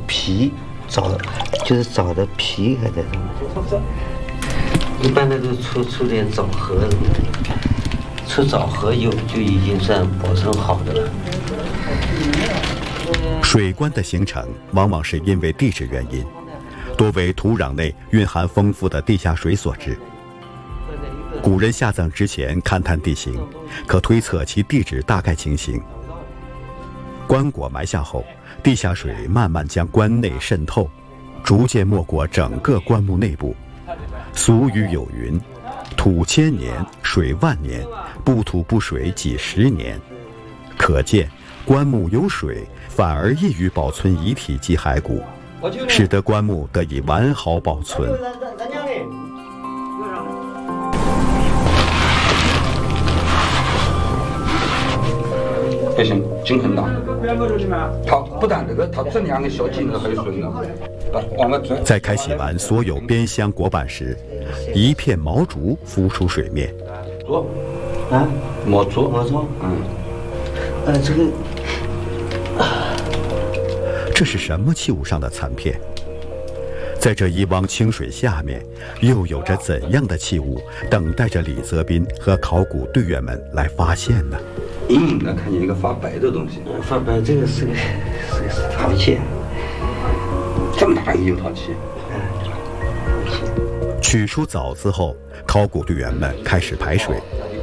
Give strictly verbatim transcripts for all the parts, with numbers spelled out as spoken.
皮藻，就是藻的皮还在上面。一般的都出出点藻核，出藻核有就已经算保存好的了。 水关的形成往往是因为地质原因，多为土壤内蕴含丰富的地下水所致。古人下葬之前勘探地形，可推测其地质大概情形。棺椁埋下后，地下水慢慢将棺内渗透，逐渐没过整个棺木内部。俗语有云：“土千年，水万年，不土不水几十年。”可见，棺木有水，反而易于保存遗体及骸骨，使得棺木得以完好保存。 不行，井很大。它不但这个，它这两个小井子还有水呢。 在开洗完所有边箱椁板时，一片毛竹浮出水面。 竹啊，毛竹， 毛竹， 嗯， 呃，这个， 这是什么器物上的残片？在这一汪清水下面，又有着怎样的器物等待着李泽斌和考古队员们来发现呢？ 隐隐的看见一个发白的东西。 发白，这个是个是个是陶器。 这么大一个陶器。 取出枣子后，考古队员们开始排水。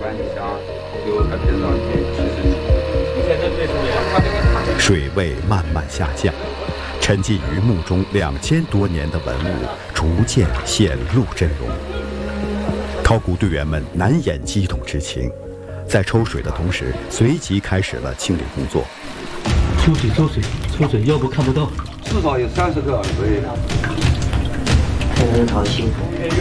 水位慢慢下降，沉寂于墓中两千多年的文物逐渐显露真容。考古队员们难掩激动之情，在抽水的同时，随即开始了清理工作。 抽水，抽水，抽水，要不看不到。 至少有三十个耳龟。 这是陶器。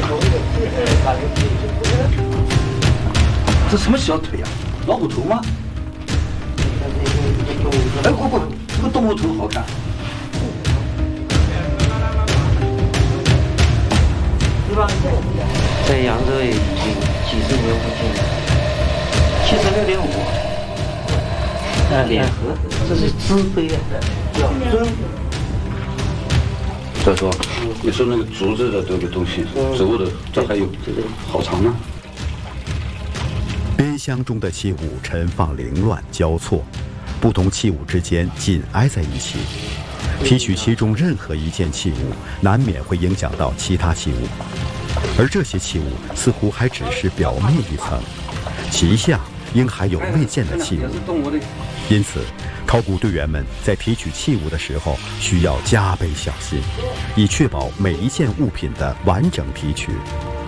这什么小腿呀、啊？老虎头吗？哎，不不，这个动物头好看。 在扬州已经几十年不见了。七十六点五。啊，脸盒，这是纸杯啊，叫尊。 再说，你说那个竹子的这个东西，植物的，这还有好长呢。 边箱中的器物陈放凌乱交错，不同器物之间紧挨在一起。提取其中任何一件器物，难免会影响到其他器物，而这些器物似乎还只是表面一层，其下应还有未见的器物。因此，考古队员们在提取器物的时候需要加倍小心，以确保每一件物品的完整提取。